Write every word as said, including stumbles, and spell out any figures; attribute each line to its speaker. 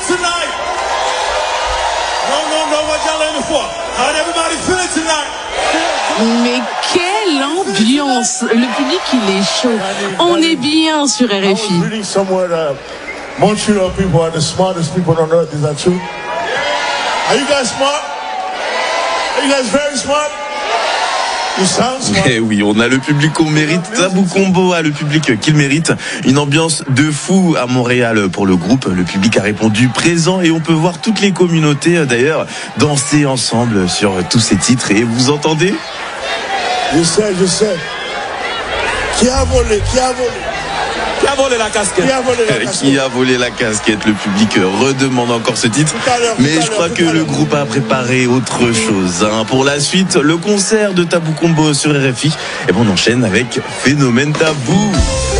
Speaker 1: tonight? No, no, no, what y'all aiming for? How everybody feeling tonight?
Speaker 2: Mais quelle ambiance! Le public, il est chaud. On est bien sur R F I.
Speaker 1: Reading somewhere that Montreal people are the smartest people on earth. Is that true? Are you guys smart? Are you guys very smart? You sound smart.
Speaker 3: Eh oui, on a le public qu'on mérite. Tabou Combo a le public qu'il mérite. Une ambiance de fou à Montréal pour le groupe. Le public a répondu présent et on peut voir toutes les communautés d'ailleurs danser ensemble sur tous ces titres. Et vous entendez?
Speaker 1: Je sais, je sais. Qui a volé? Qui a volé?
Speaker 4: Qui a volé la casquette?
Speaker 1: Qui a volé la casquette?
Speaker 3: Qui a volé la casquette? Le public redemande encore ce titre. Mais je crois que le groupe a préparé autre chose. Hein. Pour la suite, le concert de Tabou Combo sur R F I. Et bon, on enchaîne avec Phénomène Tabou.